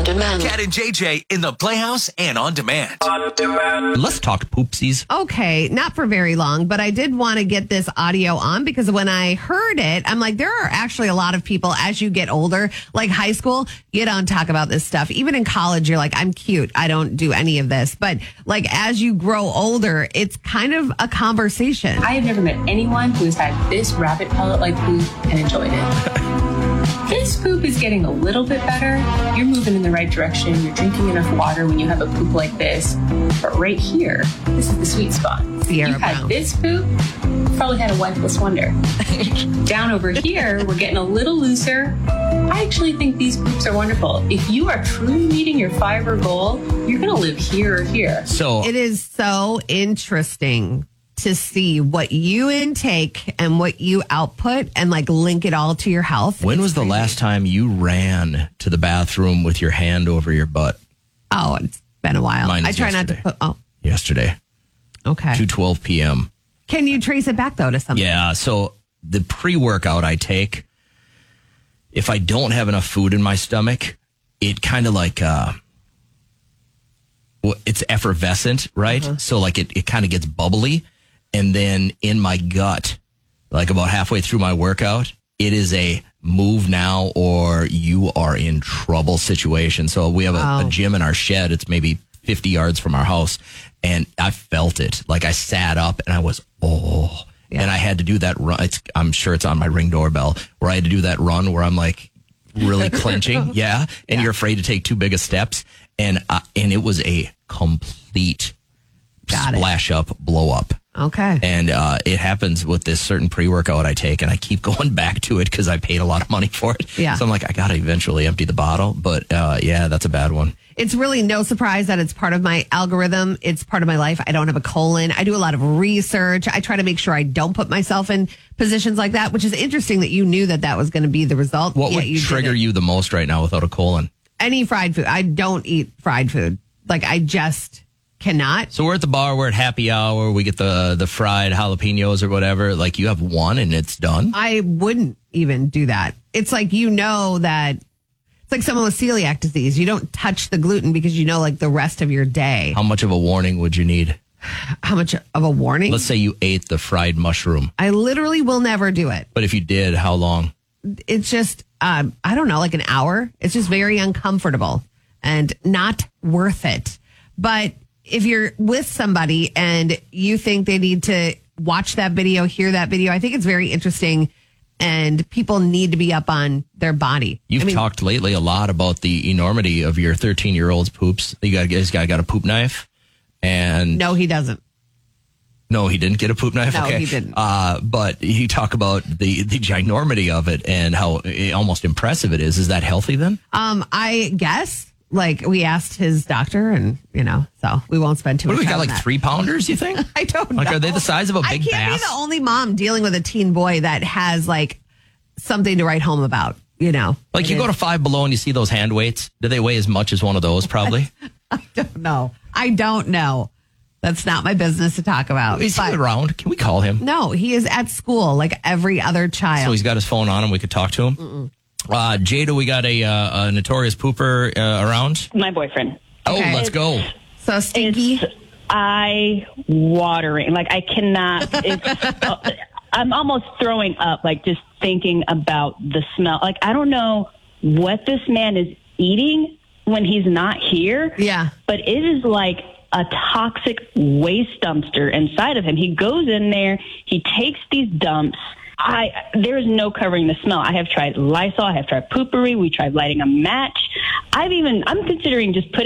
demand. Cat and JJ in the Playhouse and on demand. Let's talk poopsies. Okay, not for very long, but I did want to get this audio on because when I heard it, I'm like, there are actually a lot of people as you get older, like high school, you don't talk about this stuff. Even in college, you're like, I'm cute. I don't do any of this. But like as you grow older, it's kind of a conversation. I have never met anyone who has had this rabbit pellet like poop and enjoyed it. This poop is getting a little bit better. You're moving in the right direction. You're drinking enough water when you have a poop like this. But right here, this is the sweet spot. Sierra You've had Brown. this poop, probably had a wifeless wonder. Down over here, we're getting a little looser. I actually think these poops are wonderful. If you are truly meeting your fiber goal, you're going to live here or here. So It is so interesting to see what you intake and what you output and like link it all to your health. when was the last time you ran to the bathroom with your hand over your butt? Oh, it's been a while. Mine I is try not to yesterday. put, oh, Yesterday, okay. 2:12 p.m. Can you trace it back though to something? Yeah, so the pre-workout I take, if I don't have enough food in my stomach, it kind of like, it's effervescent, right? So like it kind of gets bubbly. And then in my gut, like about halfway through my workout, it is a move now or you are in trouble situation. So we have a gym in our shed. It's maybe 50 yards from our house. And I felt it. Like I sat up and I was, and I had to do that run. I'm sure it's on my Ring doorbell where I had to do that run where I'm like really clenching. Yeah. And you're afraid to take too big of steps. And it was a complete splash up, blow up. Okay. And it happens with this certain pre-workout I take, and I keep going back to it because I paid a lot of money for it. Yeah. So I'm like, I got to eventually empty the bottle. But yeah, that's a bad one. It's really no surprise that it's part of my algorithm. It's part of my life. I don't have a colon. I do a lot of research. I try to make sure I don't put myself in positions like that, which is interesting that you knew that that was going to be the result. What yet would you trigger didn't. you the most right now without a colon? Any fried food. I don't eat fried food. Like I just cannot. So we're at the bar, we're at happy hour, we get the fried jalapenos or whatever. Like you have one and it's done? I wouldn't even do that. It's like, you know, that it's like someone with celiac disease. You don't touch the gluten because you know, like the rest of your day. How much of a warning would you need? How much of a warning? Let's say you ate the fried mushroom. I literally will never do it. But if you did, how long? It's just, I don't know, like an hour. It's just very uncomfortable and not worth it. But if you're with somebody and you think they need to watch that video, hear that video, I think it's very interesting and people need to be up on their body. You've talked lately a lot about the enormity of your 13-year-old's poops. This guy got a poop knife and... No, he doesn't. No, he didn't get a poop knife? No, okay. he didn't. But you talk about the ginormity of it and how almost impressive it is. Is that healthy then? I guess. Like, we asked his doctor and, so we won't spend too much What do we time got, on like that. 3-pounders, you think? I don't know. Like, are they the size of a big I can't bass? be the only mom dealing with a teen boy that has, like, something to write home about, Like, you go to Five Below and you see those hand weights. Do they weigh as much as one of those, probably? I don't know. That's not my business to talk about. Is he around? Can we call him? No, he is at school like every other child. So he's got his phone on him. We could talk to him. Jada, we got a notorious pooper around. My boyfriend. Oh, Okay. let's go. So stinky. It's eye-watering. Like, I cannot. I'm almost throwing up, like, just thinking about the smell. Like, I don't know what this man is eating when he's not here. Yeah. But it is like a toxic waste dumpster inside of him. He goes in there. He takes these dumps. There is no covering the smell. I have tried Lysol. I have tried Poopery. We tried lighting a match. I'm considering just putting